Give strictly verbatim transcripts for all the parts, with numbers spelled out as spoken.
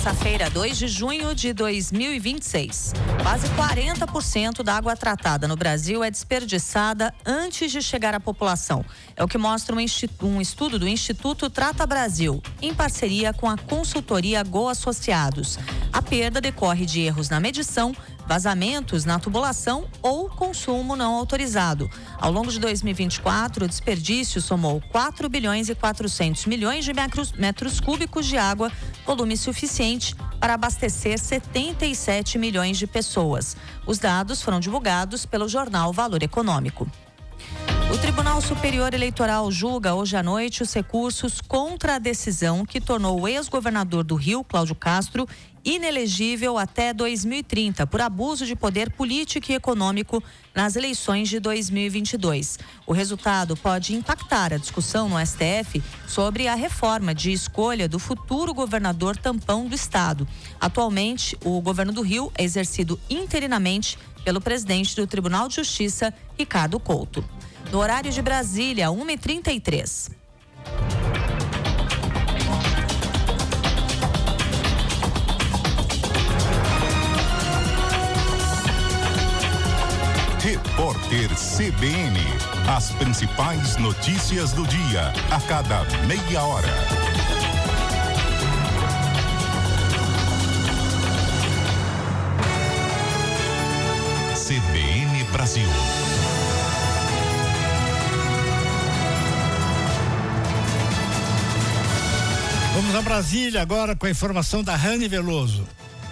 Terça-feira, dois de junho de dois mil e vinte e seis. Quase quarenta por cento da água tratada no Brasil é desperdiçada antes de chegar à população. É o que mostra um, um estudo do Instituto Trata Brasil, em parceria com a consultoria Go Associados. A perda decorre de erros na medição, vazamentos na tubulação ou consumo não autorizado. Ao longo de dois mil e vinte e quatro, o desperdício somou quatro bilhões e quatrocentos milhões de metros, metros cúbicos de água, volume suficiente para abastecer setenta e sete milhões de pessoas. Os dados foram divulgados pelo jornal Valor Econômico. O Tribunal Superior Eleitoral julga hoje à noite os recursos contra a decisão que tornou o ex-governador do Rio, Cláudio Castro, inelegível até dois mil e trinta por abuso de poder político e econômico nas eleições de dois mil e vinte e dois. O resultado pode impactar a discussão no S T F sobre a reforma de escolha do futuro governador tampão do estado. Atualmente, o governo do Rio é exercido interinamente pelo presidente do Tribunal de Justiça, Ricardo Couto. No horário de Brasília, uma e trinta e três. Repórter C B N. As principais notícias do dia, a cada meia hora. C B N Brasil. Vamos a Brasília agora com a informação da Rani Veloso.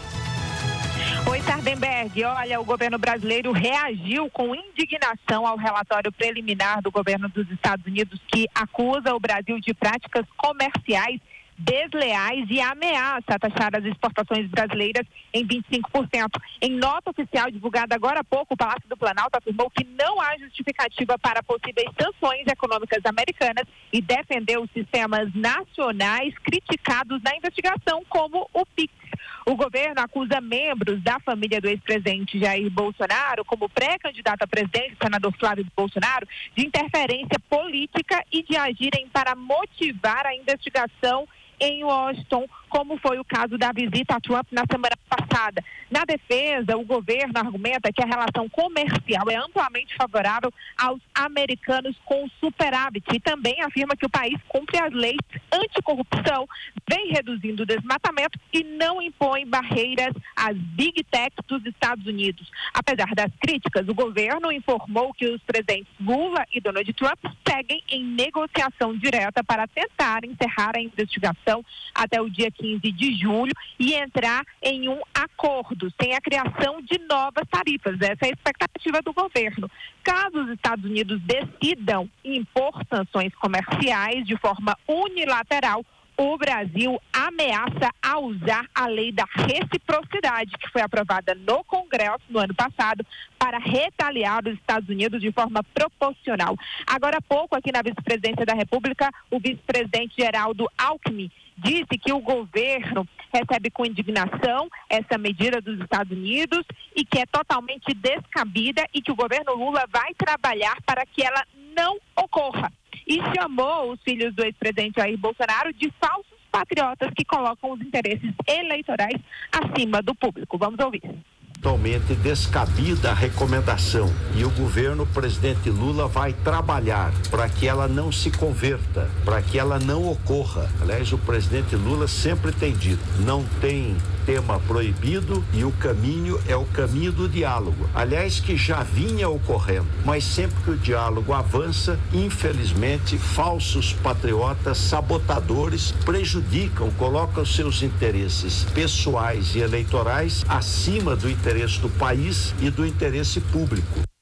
Oi, Sardenberg. Olha, o governo brasileiro reagiu com indignação ao relatório preliminar do governo dos Estados Unidos que acusa o Brasil de práticas comerciais desleais e ameaça a taxar as exportações brasileiras em vinte e cinco por cento. Em nota oficial divulgada agora há pouco, o Palácio do Planalto afirmou que não há justificativa para possíveis sanções econômicas americanas e defendeu os sistemas nacionais criticados na investigação, como o PIX. O governo acusa membros da família do ex-presidente Jair Bolsonaro, como pré-candidato a presidente, o senador Flávio Bolsonaro, de interferência política e de agirem para motivar a investigação em Washington, como foi o caso da visita a Trump na semana passada. Na defesa, o governo argumenta que a relação comercial é amplamente favorável aos americanos com superávit e também afirma que o país cumpre as leis anticorrupção, vem reduzindo o desmatamento e não impõe barreiras às big techs dos Estados Unidos. Apesar das críticas, o governo informou que os presidentes Lula e Donald Trump seguem em negociação direta para tentar encerrar a investigação até o dia quinze de julho e entrar em um acordo sem a criação de novas tarifas. Essa é a expectativa do governo. Caso os Estados Unidos decidam impor sanções comerciais de forma unilateral, o Brasil ameaça a usar a lei da reciprocidade, que foi aprovada no Congresso no ano passado, para retaliar os Estados Unidos de forma proporcional. Agora há pouco, aqui na vice-presidência da República, o vice-presidente Geraldo Alckmin disse que o governo recebe com indignação essa medida dos Estados Unidos e que é totalmente descabida e que o governo Lula vai trabalhar para que ela não ocorra. E chamou os filhos do ex-presidente Jair Bolsonaro de falsos patriotas que colocam os interesses eleitorais acima do público. Vamos ouvir. Totalmente descabida a recomendação e o governo, o presidente Lula, vai trabalhar para que ela não se converta, para que ela não ocorra. Aliás, o presidente Lula sempre tem dito, não tem tema proibido e o caminho é o caminho do diálogo. Aliás, que já vinha ocorrendo, mas sempre que o diálogo avança, infelizmente, falsos patriotas, sabotadores, prejudicam, colocam seus interesses pessoais e eleitorais acima do interesse do país e do interesse público.